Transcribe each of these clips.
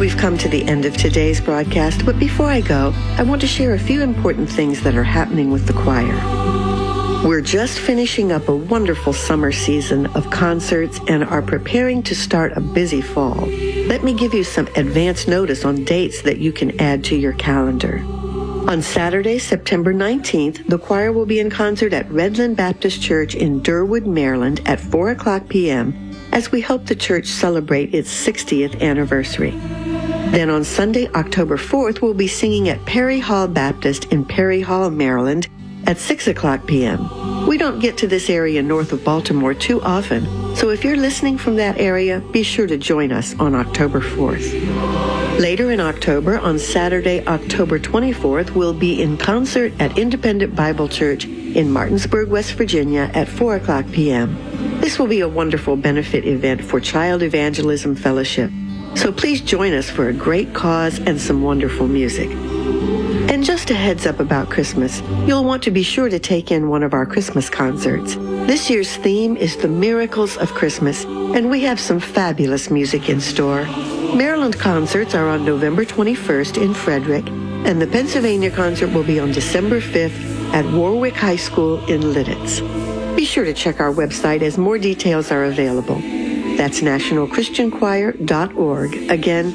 we've come to the end of today's broadcast, but before I go, I want to share a few important things that are happening with the choir. We're just finishing up a wonderful summer season of concerts and are preparing to start a busy fall. Let me give you some advance notice on dates that you can add to your calendar. On Saturday, September 19th, the choir will be in concert at Redland Baptist Church in Durwood, Maryland at 4 o'clock p.m. as we hope the church celebrate its 60th anniversary. Then on Sunday, October 4th, we'll be singing at Perry Hall Baptist in Perry Hall, Maryland at 6 o'clock p.m. We don't get to this area north of Baltimore too often, so if you're listening from that area, be sure to join us on October 4th. Later in October, on Saturday, October 24th, we'll be in concert at Independent Bible Church in Martinsburg, West Virginia at 4 o'clock p.m. This will be a wonderful benefit event for Child Evangelism Fellowship, so please join us for a great cause and some wonderful music. And just a heads up about Christmas, you'll want to be sure to take in one of our Christmas concerts. This year's theme is the Miracles of Christmas, and we have some fabulous music in store. Maryland concerts are on November 21st in Frederick, and the Pennsylvania concert will be on December 5th at Warwick High School in Lidditz. Be sure to check our website as more details are available. That's nationalchristianchoir.org. Again,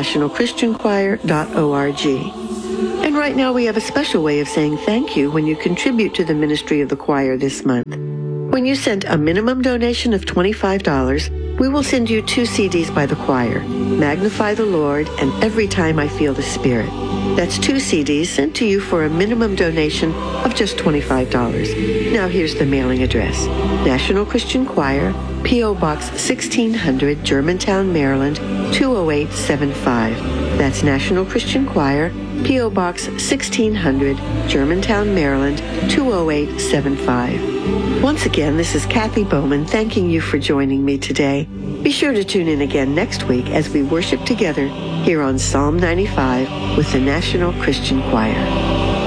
nationalchristianchoir.org. And right now we have a special way of saying thank you when you contribute to the ministry of the choir this month. When you send a minimum donation of $25, we will send you 2 CDs by the choir, Magnify the Lord and Every Time I Feel the Spirit. That's 2 CDs sent to you for a minimum donation of just $25. Now here's the mailing address. National Christian Choir, P.O. Box 1600, Germantown, Maryland, 20875. That's National Christian Choir, P.O. Box 1600, Germantown, Maryland, 20875. Once again, this is Kathy Bowman thanking you for joining me today. Be sure to tune in again next week as we worship together here on Psalm 95 with the National Christian Choir.